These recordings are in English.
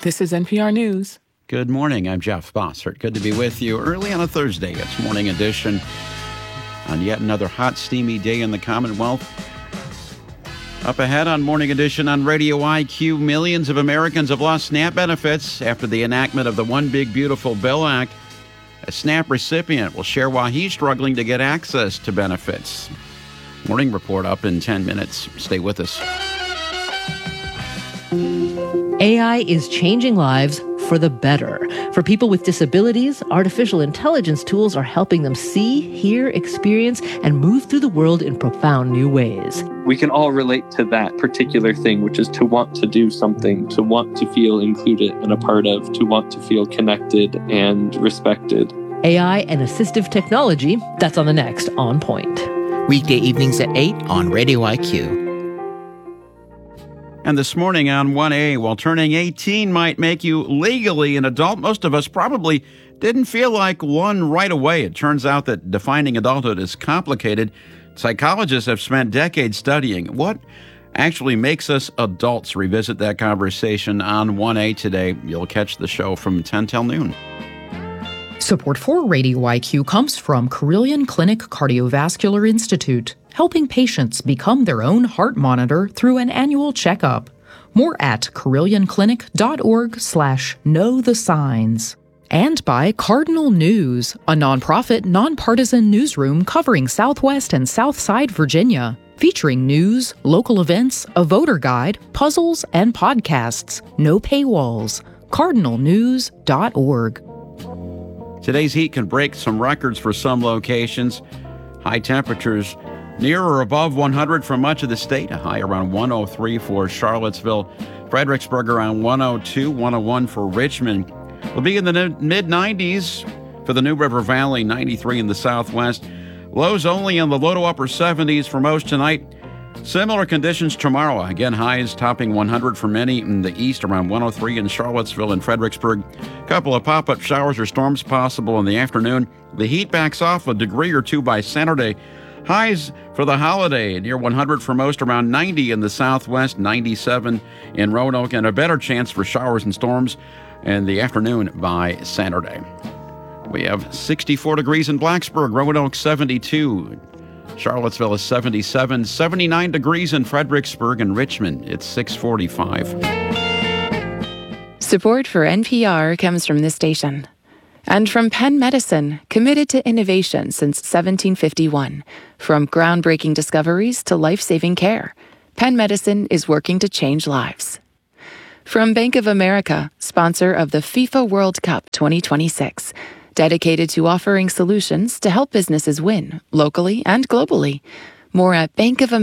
This is NPR News. Good morning. I'm Jeff Bossert. Good to be with you early on a Thursday. It's Morning Edition on yet another hot, steamy day in the Commonwealth. Up ahead on Morning Edition on Radio IQ, millions of Americans have lost SNAP benefits after the enactment of the One Big Beautiful Bill Act. A SNAP recipient will share why he's struggling to get access to benefits. Morning report up in 10 minutes. Stay with us. AI is changing lives for the better. For people with disabilities, artificial intelligence tools are helping them see, hear, experience, and move through the world in profound new ways. We can all relate to that particular thing, which is to want to do something, to want to feel included and a part of, to want to feel connected and respected. AI and assistive technology, that's on the next On Point. Weekday evenings at 8 on Radio IQ. And this morning on 1A, while turning 18 might make you legally an adult, most of us probably didn't feel like one right away. It turns out that defining adulthood is complicated. Psychologists have spent decades studying what actually makes us adults. Revisit that conversation on 1A today. You'll catch the show from 10 till noon. Support for Radio IQ comes from Carilion Clinic Cardiovascular Institute, helping patients become their own heart monitor through an annual checkup. More at carillionclinic.org/knowthesigns. And by Cardinal News, a nonprofit, nonpartisan newsroom covering Southwest and Southside Virginia, featuring news, local events, a voter guide, puzzles, and podcasts. No paywalls. cardinalnews.org. Today's heat can break some records for some locations. High temperatures near or above 100 for much of the state. A high around 103 for Charlottesville. Fredericksburg around 102, 101 for Richmond. We'll be in the mid-90s for the New River Valley, 93 in the southwest. Lows only in the low to upper 70s for most tonight. Similar conditions tomorrow. Again, highs topping 100 for many in the east, around 103 in Charlottesville and Fredericksburg. A couple of pop-up showers or storms possible in the afternoon. The heat backs off a degree or two by Saturday. Highs for the holiday near 100 for most, around 90 in the southwest, 97 in Roanoke, and a better chance for showers and storms in the afternoon by Saturday. We have 64 degrees in Blacksburg, Roanoke 72. Charlottesville is 77, 79 degrees in Fredericksburg and Richmond. It's 6:45. Support for NPR comes from this station and from Penn Medicine, committed to innovation since 1751. From groundbreaking discoveries to life-saving care, Penn Medicine is working to change lives. From Bank of America, sponsor of the FIFA World Cup 2026. Dedicated to offering solutions to help businesses win, locally and globally. More at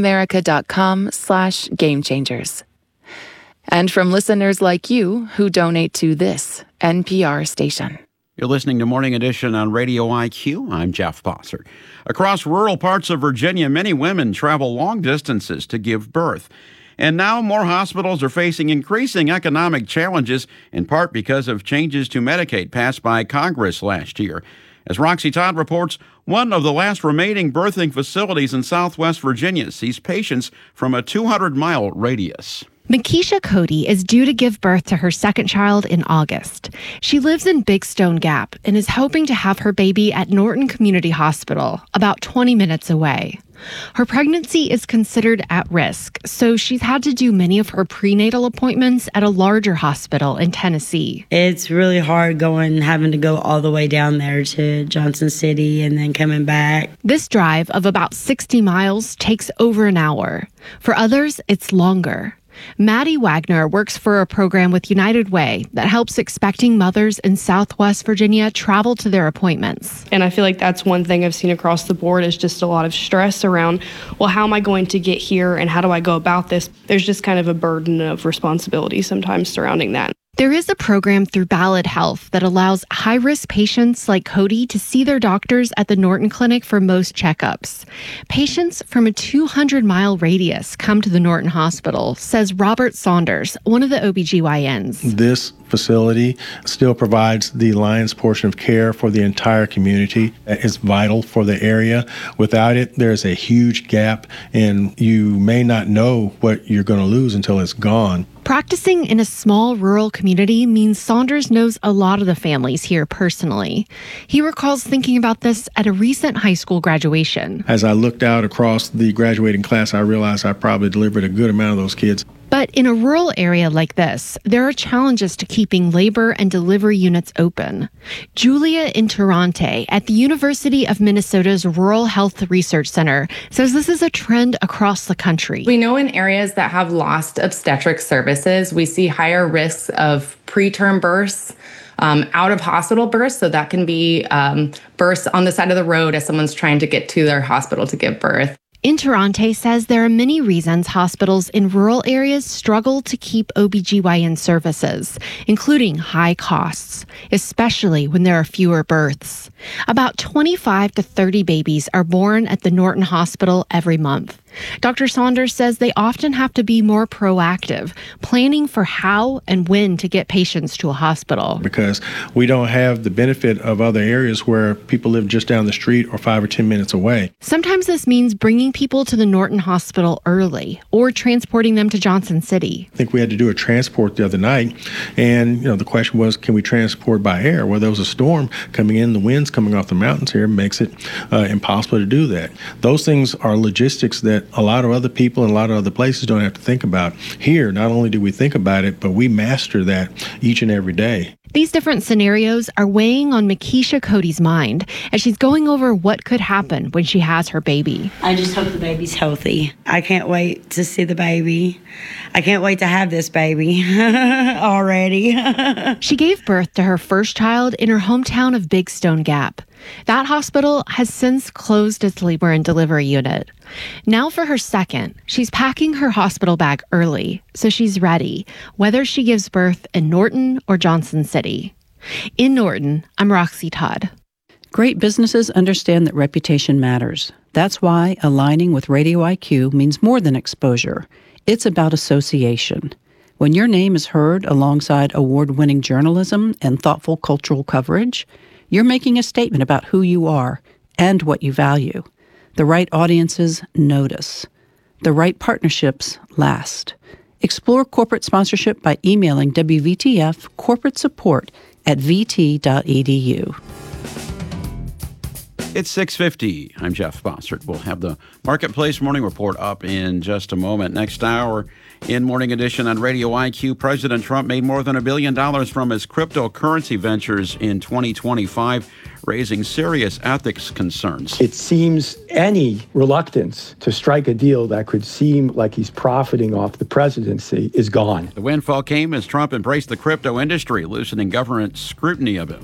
bankofamerica.com/gamechangers. And from listeners like you who donate to this NPR station. You're listening to Morning Edition on Radio IQ. I'm Jeff Bossert. Across rural parts of Virginia, many women travel long distances to give birth. And now more hospitals are facing increasing economic challenges, in part because of changes to Medicaid passed by Congress last year. As Roxy Todd reports, one of the last remaining birthing facilities in Southwest Virginia sees patients from a 200-mile radius. Makisha Cody is due to give birth to her second child in August. She lives in Big Stone Gap and is hoping to have her baby at Norton Community Hospital, about 20 minutes away. Her pregnancy is considered at risk, so she's had to do many of her prenatal appointments at a larger hospital in Tennessee. It's really hard having to go all the way down there to Johnson City and then coming back. This drive of about 60 miles takes over an hour. For others, it's longer. Maddie Wagner works for a program with United Way that helps expecting mothers in Southwest Virginia travel to their appointments. And I feel like that's one thing I've seen across the board is just a lot of stress around, well, how am I going to get here and how do I go about this? There's just kind of a burden of responsibility sometimes surrounding that. There is a program through Ballad Health that allows high-risk patients like Cody to see their doctors at the Norton Clinic for most checkups. Patients from a 200-mile radius come to the Norton Hospital, says Robert Saunders, one of the OBGYNs. This facility still provides the lion's portion of care for the entire community. It's vital for the area. Without it, there's a huge gap, and you may not know what you're going to lose until it's gone. Practicing in a small rural community means Saunders knows a lot of the families here personally. He recalls thinking about this at a recent high school graduation. As I looked out across the graduating class, I realized I probably delivered a good amount of those kids. But in a rural area like this, there are challenges to keeping labor and delivery units open. Julia Interante at the University of Minnesota's Rural Health Research Center says this is a trend across the country. We know in areas that have lost obstetric services, we see higher risks of preterm births, out of hospital births. So that can be births on the side of the road as someone's trying to get to their hospital to give birth. Interante says there are many reasons hospitals in rural areas struggle to keep OBGYN services, including high costs, especially when there are fewer births. About 25 to 30 babies are born at the Norton Hospital every month. Dr. Saunders says they often have to be more proactive, planning for how and when to get patients to a hospital. Because we don't have the benefit of other areas where people live just down the street or 5 or 10 minutes away. Sometimes this means bringing people to the Norton Hospital early or transporting them to Johnson City. I think we had to do a transport the other night, and the question was, can we transport by air? Well, there was a storm coming in, the winds coming off the mountains here makes it impossible to do that. Those things are logistics that a lot of other people in a lot of other places don't have to think about. Here, not only do we think about it, but we master that each and every day. These different scenarios are weighing on Makisha Cody's mind as she's going over what could happen when she has her baby. I just hope the baby's healthy. I can't wait to see the baby. I can't wait to have this baby already. She gave birth to her first child in her hometown of Big Stone Gap. That hospital has since closed its labor and delivery unit. Now for her second, she's packing her hospital bag early, so she's ready, whether she gives birth in Norton or Johnson City. In Norton, I'm Roxy Todd. Great businesses understand that reputation matters. That's why aligning with Radio IQ means more than exposure. It's about association. When your name is heard alongside award-winning journalism and thoughtful cultural coverage, you're making a statement about who you are and what you value. The right audiences notice. The right partnerships last. Explore corporate sponsorship by emailing WVTF corporate support at vt.edu. It's 6:50. I'm Jeff Bossert. We'll have the Marketplace Morning Report up in just a moment. Next hour in Morning Edition on Radio IQ, President Trump made more than $1 billion from his cryptocurrency ventures in 2025, raising serious ethics concerns. It seems any reluctance to strike a deal that could seem like he's profiting off the presidency is gone. The windfall came as Trump embraced the crypto industry, loosening government scrutiny of it.